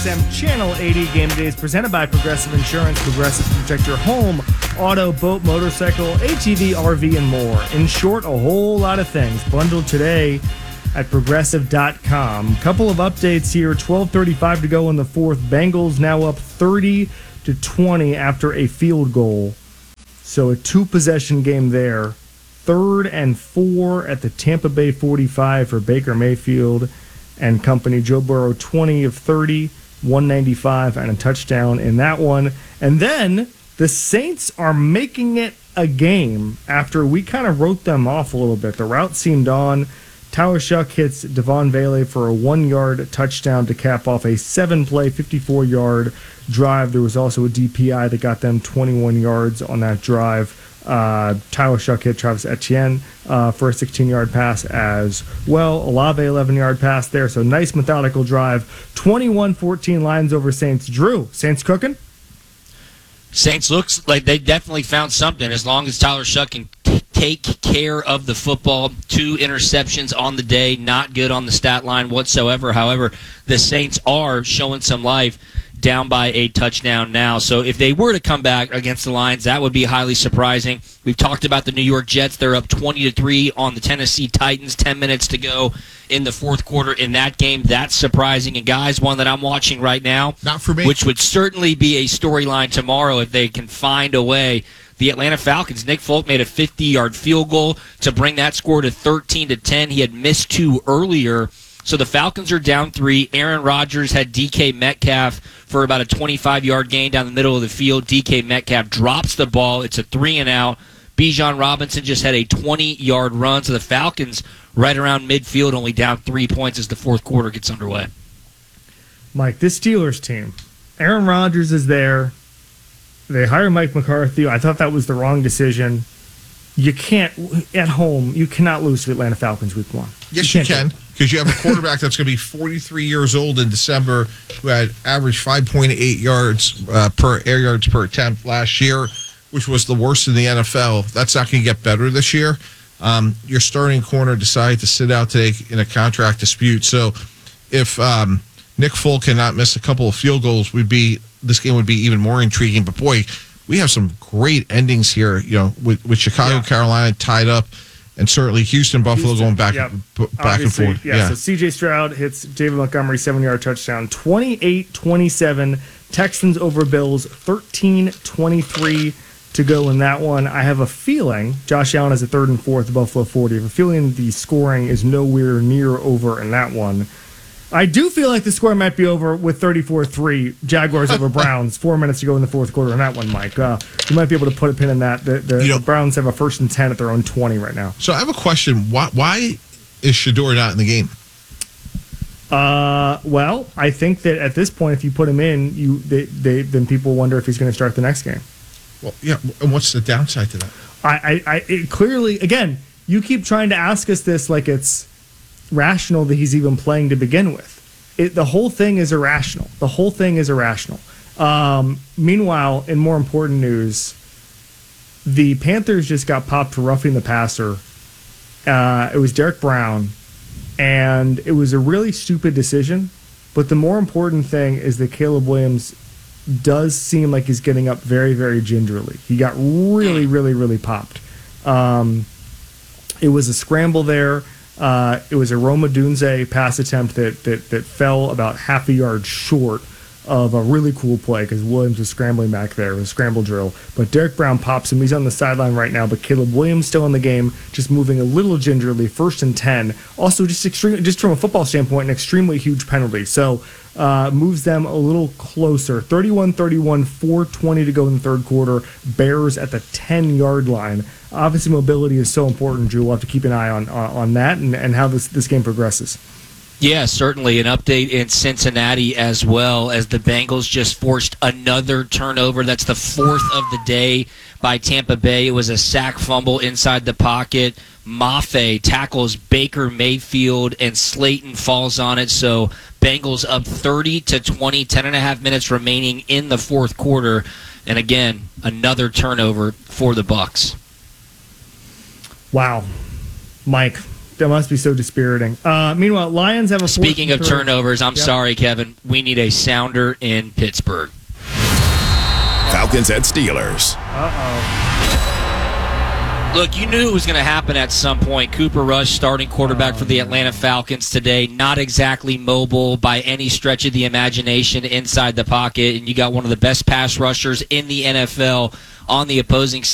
SiriusXM Channel 80. Game Day is presented by Progressive Insurance. Progressive to protect your home, auto, boat, motorcycle, ATV, RV, and more. In short, a whole lot of things. Bundled today at Progressive.com. Couple of updates here. 12:35 to go in the fourth. Bengals now up 30-20 after a field goal. So a two-possession game there. 3rd and 4 at the Tampa Bay 45 for Baker Mayfield and company. Joe Burrow 20 of 30, 195 and a touchdown in that one. And then the Saints are making it a game after we kind of wrote them off a little bit. The route seemed on. Tyler Shuck hits Devon Vele for a 1-yard touchdown to cap off a 7-play, 54-yard drive. There was also a DPI that got them 21 yards on that drive. Tyler Shuck hit Travis Etienne for a 16-yard pass as well. Olave, 11-yard pass there. So nice methodical drive. 21-14 Lions over Saints. Drew, Saints cooking? Saints looks like they definitely found something as long as Tyler Shuck can take care of the football. 2 interceptions on the day, not good on the stat line whatsoever. However, the Saints are showing some life, down by a touchdown now. So if they were to come back against the Lions, that would be highly surprising. We've talked about the New York Jets. They're up 20-3 on the Tennessee Titans. 10 minutes to go in the fourth quarter in that game. That's surprising. And guys, one that I'm watching right now, not for me, which would certainly be a storyline tomorrow if they can find a way. The Atlanta Falcons, Nick Folk made a 50-yard field goal to bring that score to 13-10. He had missed 2 earlier. So the Falcons are down 3. Aaron Rodgers had DK Metcalf for about a 25-yard gain down the middle of the field. DK Metcalf drops the ball. It's a 3-and-out. Bijan Robinson just had a 20-yard run. So the Falcons right around midfield, only down 3 points as the fourth quarter gets underway. Mike, this Steelers team, Aaron Rodgers is there. They hire Mike McCarthy. I thought that was the wrong decision. You can't, at home, you cannot lose to the Atlanta Falcons week 1. Yes, you can. Because you have a quarterback that's going to be 43 years old in December who had averaged 5.8 air yards per attempt last year, which was the worst in the NFL. That's not going to get better this year. Your starting corner decided to sit out today in a contract dispute. So if Nick Folk cannot miss a couple of field goals, this game would be even more intriguing. But boy, we have some great endings here. You know, with Chicago, Carolina tied up. And certainly Houston, Buffalo going back and forth. Yeah, so C.J. Stroud hits David Montgomery, 7-yard touchdown. 28-27, Texans over Bills, 13-23 to go in that one. I have a feeling Josh Allen has a 3rd and 4 at Buffalo 40. I have a feeling the scoring is nowhere near over in that one. I do feel like the score might be over with 34-3, Jaguars over Browns, 4 minutes to go in the fourth quarter in that one, Mike. You might be able to put a pin in that. The Browns have a 1st and 10 at their own 20 right now. So I have a question. Why is Shedeur not in the game? Well, I think that at this point, if you put him in, then people wonder if he's going to start the next game. Well, yeah, and what's the downside to that? It clearly, again, you keep trying to ask us this like it's rational that he's even playing to begin with. The whole thing is irrational. Meanwhile, in more important news, the Panthers just got popped for roughing the passer. It was Derek Brown, and it was a really stupid decision. But the more important thing is that Caleb Williams does seem like he's getting up very, very gingerly. He got really, really, really popped. It was a scramble there. It was a Roma Dunze pass attempt that fell about half a yard short of a really cool play because Williams was scrambling back there. It was a scramble drill. But Derek Brown pops him. He's on the sideline right now, but Caleb Williams still in the game, just moving a little gingerly, 1st and 10. Also, just from a football standpoint, an extremely huge penalty. So moves them a little closer. 31-31, 4:20 to go in the third quarter. Bears at the 10-yard line. Obviously, mobility is so important, Drew. We'll have to keep an eye on that and how this game progresses. Yeah, certainly. An update in Cincinnati as well, as the Bengals just forced another turnover. That's the 4th of the day by Tampa Bay. It was a sack fumble inside the pocket. Mafe tackles Baker Mayfield, and Slayton falls on it. So Bengals up 30-20, 10.5 minutes remaining in the fourth quarter. And again, another turnover for the Bucs. Wow. Mike, so dispiriting. Meanwhile, Lions have a. Speaking of 4th and 3rd. turnovers, I'm sorry, Kevin. We need a sounder in Pittsburgh. Falcons at Steelers. Look, you knew it was going to happen at some point. Cooper Rush, starting quarterback for the Atlanta Falcons today, not exactly mobile by any stretch of the imagination inside the pocket, and you got one of the best pass rushers in the NFL on the opposing